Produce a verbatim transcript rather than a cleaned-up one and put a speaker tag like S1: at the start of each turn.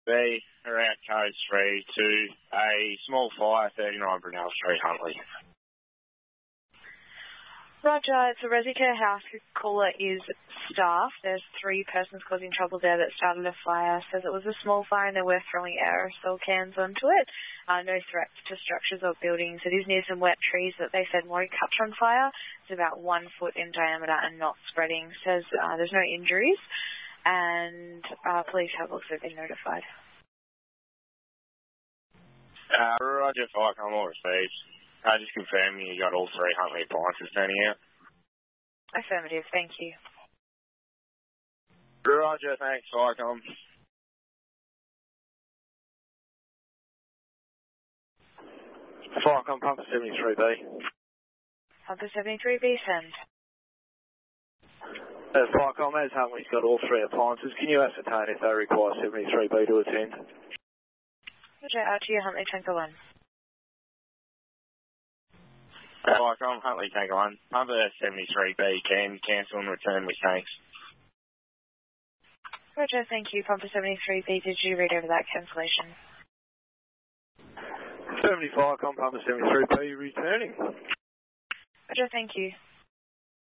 S1: B, around code three to a small fire, thirty-nine Brunel Street, Huntley.
S2: Roger, it's a Resicare house. The caller is staff. There's three persons causing trouble there that started a fire. Says it was a small fire and they were throwing aerosol cans onto it. Uh, no threats to structures or buildings. It is near some wet trees that they said won't catch on fire. It's about one foot in diameter and not spreading. Says uh, there's no injuries and uh, police have also been notified.
S1: Uh, Roger, Firecom, all received. Uh, just confirming you got all three Huntley appliances turning out.
S2: Affirmative, thank you.
S1: Roger, thanks, Firecom. Firecom, Pumper seventy-three B.
S2: Pumper seventy-three B, send.
S1: Uh, Firecom, as Huntley's got all three appliances, can you ascertain if they require seventy-three B to attend?
S2: Roger, out to you, Huntley Tanker one.
S1: Firecom, Huntley Tanker one. Pumper seventy-three B, can cancel and return with thanks.
S2: Roger, thank you. Pumper seventy-three B, did you read over that cancellation?
S1: seventy-five, Pumper seventy-three B, returning.
S2: Roger, thank you.